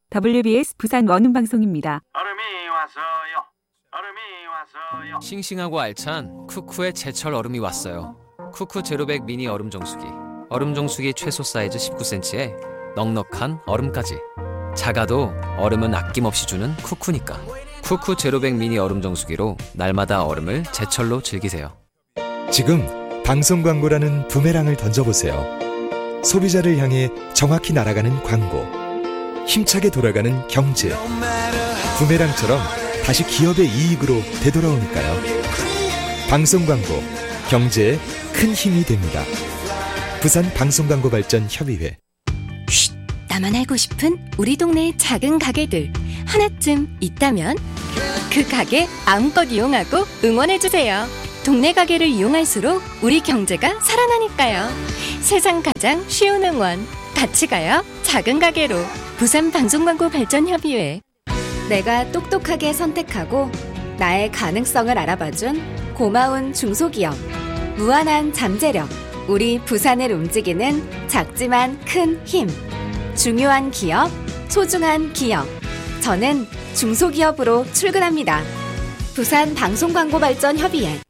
WBS 부산 원음방송입니다. 얼음이 왔어요. 얼음이 왔어요. 싱싱하고 알찬 쿠쿠의 제철 얼음이 왔어요. 쿠쿠 제로백 미니 얼음 정수기. 얼음 정수기 최소 사이즈 19cm에 넉넉한 얼음까지. 작아도 얼음은 아낌없이 주는 쿠쿠니까. 쿠쿠 제로백 미니 얼음 정수기로 날마다 얼음을 제철로 즐기세요. 지금 방송 광고라는 부메랑을 던져보세요. 소비자를 향해 정확히 날아가는 광고. 힘차게 돌아가는 경제. 부메랑처럼 다시 기업의 이익으로 되돌아오니까요. 방송 광고, 경제에 큰 힘이 됩니다. 부산 방송광고발전협의회. 쉿, 나만 알고 싶은 우리 동네 작은 가게들 하나쯤 있다면 그 가게 마음껏 이용하고 응원해주세요. 동네 가게를 이용할수록 우리 경제가 살아나니까요. 세상 가장 쉬운 응원, 같이 가요. 작은 가게로. 부산 방송광고발전협의회. 내가 똑똑하게 선택하고 나의 가능성을 알아봐준 고마운 중소기업, 무한한 잠재력, 우리 부산을 움직이는 작지만 큰 힘. 중요한 기업, 소중한 기업. 저는 중소기업으로 출근합니다. 부산 방송광고발전협의회.